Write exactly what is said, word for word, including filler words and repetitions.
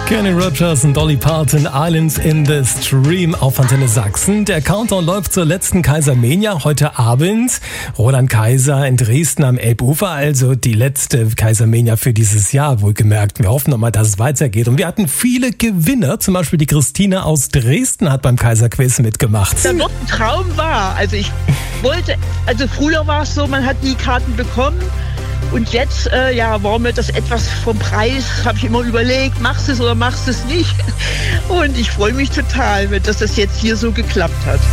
Kenny Rogers und Dolly Parton, Islands in the Stream auf Antenne Sachsen. Der Countdown läuft zur letzten Kaisermania heute Abend. Roland Kaiser in Dresden am Elbufer, also die letzte Kaisermania für dieses Jahr, wohlgemerkt. Wir hoffen nochmal, dass es weitergeht. Und wir hatten viele Gewinner, zum Beispiel die Christine aus Dresden hat beim Kaiserquiz mitgemacht. Da wird ein Traum wahr. Also ich wollte, also früher war es so, man hat die Karten bekommen. Und jetzt, äh, ja, war mir das etwas vom Preis, habe ich immer überlegt, machst du es oder machst du es nicht. Und ich freue mich total, dass das jetzt hier so geklappt hat.